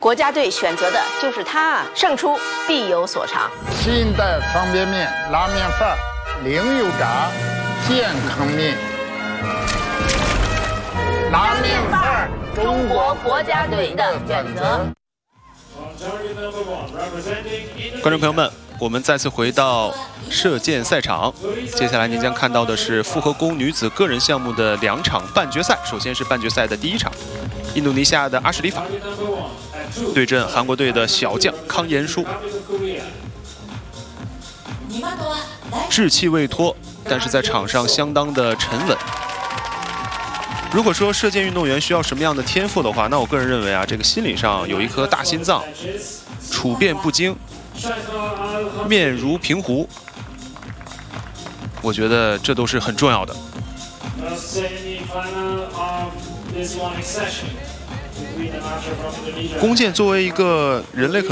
国家队选择的就是它，胜出必有所长。 新一代方便面、拉面饭、零油炸、健康面。拉面饭， 中国国家队的选择。 观众朋友们，我们再次回到射箭赛场，接下来您将看到的是复合弓女子个人项目的2场半决赛。首先是半决赛的第一场，印度尼西亚的阿什里法对阵韩国队的小将康延书。志气未脱，但是在场上相当的沉稳。如果说射箭运动员需要什么样的天赋的话，那我个人认为啊，这个心理上有一颗大心脏，处变不惊，面如平湖，我觉得这都是很重要的。弓箭作为一个人类